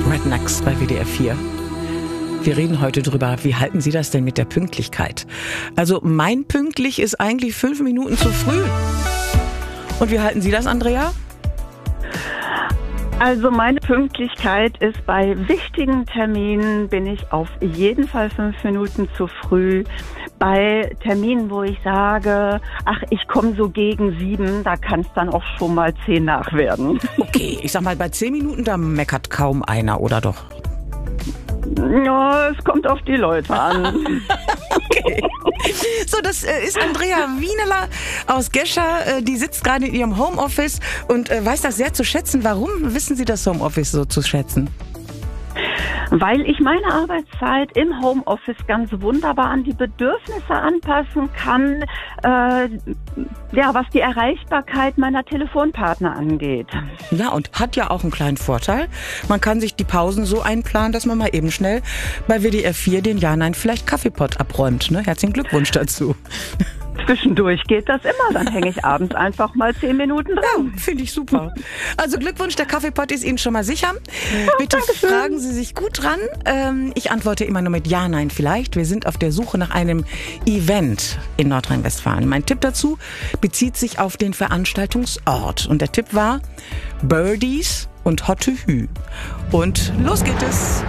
Rednecks bei WDR 4. Wir reden heute drüber, wie halten Sie das denn mit der Pünktlichkeit? Also mein pünktlich ist eigentlich 5 Minuten zu früh. Und wie halten Sie das, Andrea? Also meine Pünktlichkeit ist, bei wichtigen Terminen bin ich auf jeden Fall 5 Minuten zu früh. Bei Terminen, wo ich sage, ach, ich komme so gegen 7, da kann es dann auch schon mal 10 nach werden. Okay, ich sag mal, bei 10 Minuten, da meckert kaum einer, oder doch? Ja, es kommt auf die Leute an. Okay. So, das ist Andrea Wieneler aus Gescher. Die sitzt gerade in ihrem Homeoffice und weiß das sehr zu schätzen. Warum wissen Sie das Homeoffice so zu schätzen? Weil ich meine Arbeitszeit im Homeoffice ganz wunderbar an die Bedürfnisse anpassen kann, was die Erreichbarkeit meiner Telefonpartner angeht. Ja, und hat ja auch einen kleinen Vorteil. Man kann sich die Pausen so einplanen, dass man mal eben schnell bei WDR 4 den Ja-Nein-Vielleicht-Kaffeepott abräumt. Ne? Herzlichen Glückwunsch dazu. Zwischendurch geht das immer, dann hänge ich abends einfach mal 10 Minuten dran. Ja, finde ich super. Also Glückwunsch, der Kaffeepott ist Ihnen schon mal sicher. Bitte Dankeschön. fragen Sie sich gut dran. Ich antworte immer nur mit Ja, Nein, vielleicht. Wir sind auf der Suche nach einem Event in Nordrhein-Westfalen. Mein Tipp dazu bezieht sich auf den Veranstaltungsort. Und der Tipp war Birdies und Hotte Hü. Und los geht es.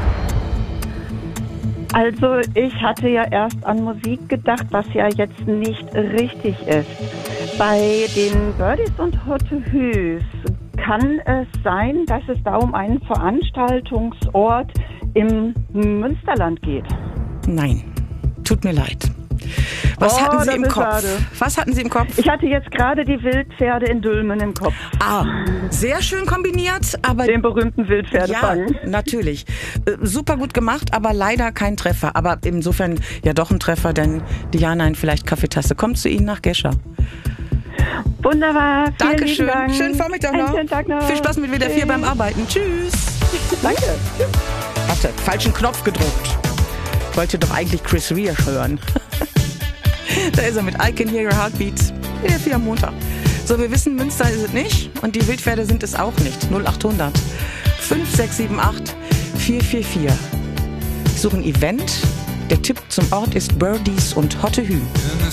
Also ich hatte ja erst an Musik gedacht, was ja jetzt nicht richtig ist. Bei den Birdies und Hotte Hüs kann es sein, dass es da um einen Veranstaltungsort im Münsterland geht? Nein, tut mir leid. Was hatten Sie im Kopf? Schade. Was hatten Sie im Kopf? Ich hatte jetzt gerade die Wildpferde in Dülmen im Kopf. Ah, sehr schön kombiniert, aber Den berühmten Wildpferdefang. ja, natürlich. Super gut gemacht, aber leider kein Treffer. Aber insofern ja doch ein Treffer, denn die Ja-Nein-Vielleicht-Kaffeetasse kommt zu Ihnen nach Gescher. Wunderbar. Vielen Dankeschön. lieben Dank. Schönen Vormittag noch. Einen schönen Tag noch. Viel Spaß mit WDR 4 beim Arbeiten. Tschüss. Danke. Warte, falschen Knopf gedrückt. Ich wollte doch eigentlich Chris Rea hören. Da ist er mit I Can Hear Your Heartbeat. WDR 4 am Montag. So, wir wissen, Münster ist es nicht und die Wildpferde sind es auch nicht. 0800 5678 444. Ich suche ein Event. Der Tipp zum Ort ist Birdies und Hotte Hü.